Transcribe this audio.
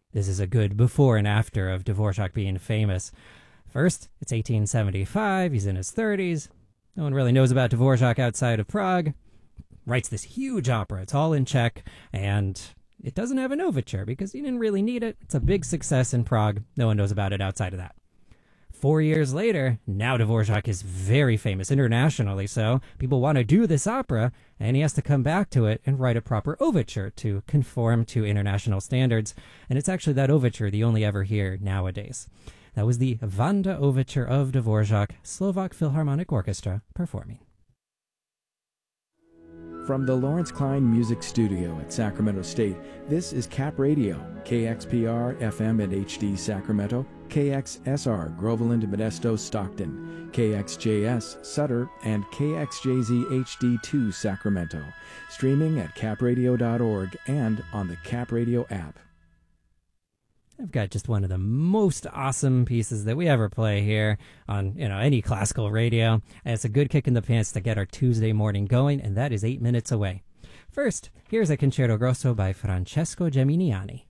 This is a good before and after of Dvorak being famous. First, it's 1875. He's in his 30s. No one really knows about Dvorak outside of Prague. Writes this huge opera. It's all in Czech, and it doesn't have an overture because he didn't really need it. It's a big success in Prague. No one knows about it outside of that. 4 years later, now Dvorak is very famous, internationally so. People want to do this opera, and he has to come back to it and write a proper overture to conform to international standards. And it's actually that overture the only ever hear nowadays. That was the Vanda Overture of Dvorak, Slovak Philharmonic Orchestra performing. From the Lawrence Klein Music Studio at Sacramento State, this is Cap Radio, KXPR FM and HD Sacramento, KXSR Groveland, Modesto, Stockton, KXJS Sutter, and KXJZ HD2 Sacramento. Streaming at capradio.org and on the Cap Radio app. I've got just one of the most awesome pieces that we ever play here on, any classical radio. And it's a good kick in the pants to get our Tuesday morning going, and that is 8 minutes away. First, here's a Concerto Grosso by Francesco Geminiani.